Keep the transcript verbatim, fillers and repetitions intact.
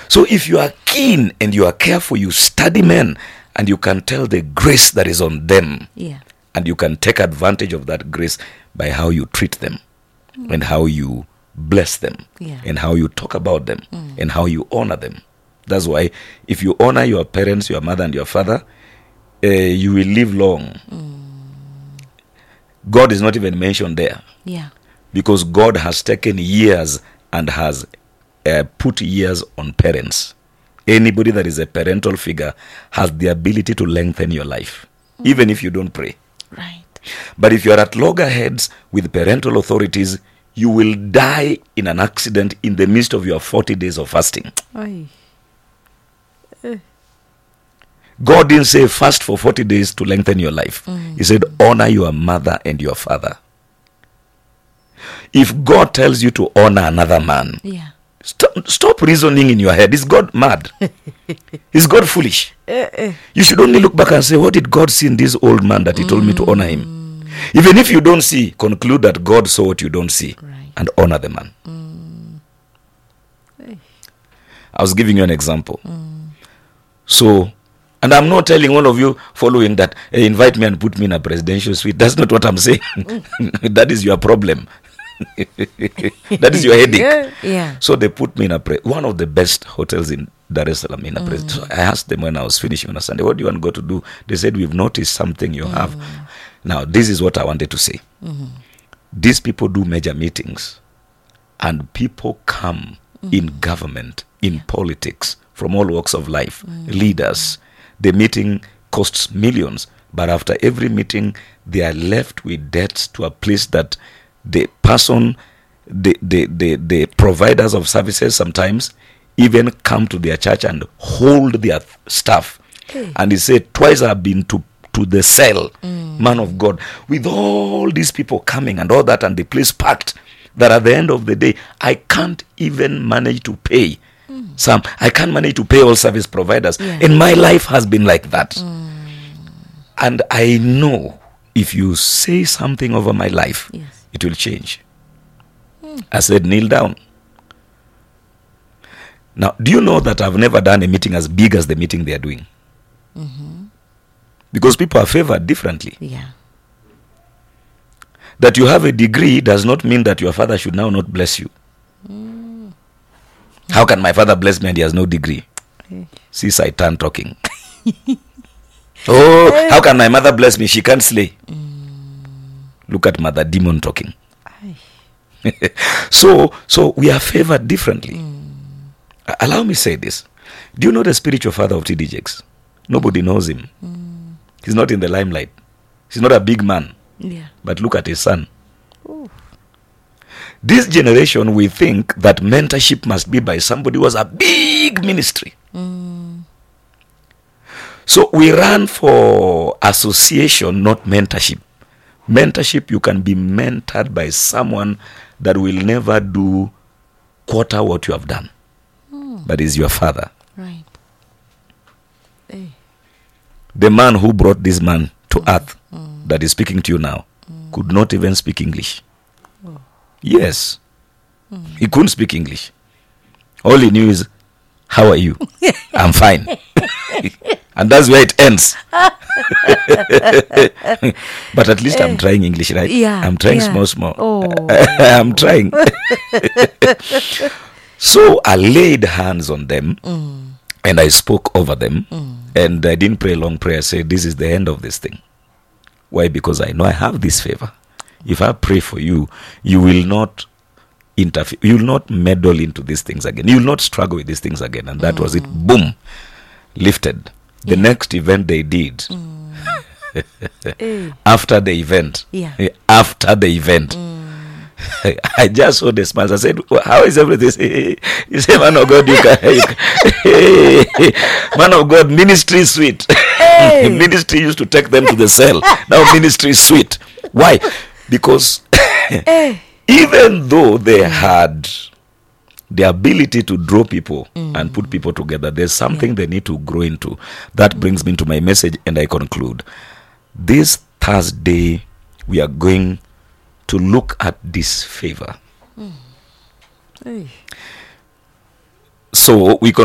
So if you are keen and you are careful, you study men and you can tell the grace that is on them. Yeah. And you can take advantage of that grace by how you treat them mm. and how you bless them yeah. and how you talk about them mm. and how you honor them. That's why if you honor your parents, your mother and your father, uh, you will live long. Mm. God is not even mentioned there. Yeah. Because God has taken years and has uh, put years on parents. Anybody that is a parental figure has the ability to lengthen your life, mm. even if you don't pray. Right. But if you are at loggerheads with parental authorities, you will die in an accident in the midst of your forty days of fasting. Aye. Uh. God didn't say fast for forty days to lengthen your life. Mm. He said honor your mother and your father. If God tells you to honor another man, yeah. Stop, stop reasoning in your head. Is God mad? Is God foolish? Uh, uh. You should only look back and say, what did God see in this old man that he told mm. me to honor him? Even if you don't see, conclude that God saw what you don't see right. and honor the man. Mm. Hey. I was giving you an example. Mm. So, and I'm not telling all of you following that, hey, invite me and put me in a presidential suite. That's not what I'm saying. That is your problem. That is your headache. Yeah, yeah. So they put me in a pre- one of the best hotels in Dar es Salaam in a mm. pres- So I asked them when I was finishing on a Sunday, what do you want to go to do? They said, we've noticed something you mm. have. Now, this is what I wanted to say. Mm-hmm. These people do major meetings and people come mm. in government, in yeah. politics, from all walks of life, mm. leaders. The meeting costs millions, but after every meeting, they are left with debts to a place that the person, the, the, the, the providers of services sometimes even come to their church and hold their staff. Okay. And he said, twice I've been to, to the cell, mm. man of God, with all these people coming and all that, and the place packed, that at the end of the day, I can't even manage to pay mm. some. I can't manage to pay all service providers. Yeah. And my life has been like that. Mm. And I know if you say something over my life, yes. it will change. Mm. I said, kneel down. Now, do you know that I've never done a meeting as big as the meeting they are doing? Mm-hmm. Because people are favored differently. Yeah. That you have a degree does not mean that your father should now not bless you. Mm. How can my father bless me and he has no degree? Okay. See Satan talking. Oh, how can my mother bless me? She can't slay. Mm. Look at Mother Demon talking. so, so we are favored differently. Mm. Allow me say this. Do you know the spiritual father of T D Jakes? Nobody knows him. Mm. He's not in the limelight. He's not a big man. Yeah. But look at his son. Ooh. This generation, we think that mentorship must be by somebody who has a big ministry. Mm. So we run for association, not mentorship. Mentorship, you can be mentored by someone that will never do quarter what you have done. Mm. But is your father. Right. Hey. The man who brought this man to mm. earth mm. that is speaking to you now mm. could not even speak English. Oh. Yes. Mm. He couldn't speak English. All he knew is, how are you? I'm fine. And that's where it ends. But at least I'm trying English, right? Yeah. I'm trying yeah. small, small. Oh. I'm trying. So I laid hands on them mm. and I spoke over them. Mm. And I didn't pray a long prayer. I said, this is the end of this thing. Why? Because I know I have this favor. If I pray for you, you will not interfere. You will not meddle into these things again. You will not struggle with these things again. And that mm. was it. Boom. Lifted. The yeah. next event they did. Mm. hey. After the event. Yeah. After the event. Mm. I just saw the smiles. I said, well, how is everything? He said, man of God, you can, you can man of God, ministry is sweet. Hey. Ministry used to take them to the cell. Now ministry is sweet. Why? Because hey. even though they had the ability to draw people mm. and put people together, there's something yeah. they need to grow into. That brings me to my message, and I conclude. This Thursday, we are going to look at this favor. Mm. Hey. So we can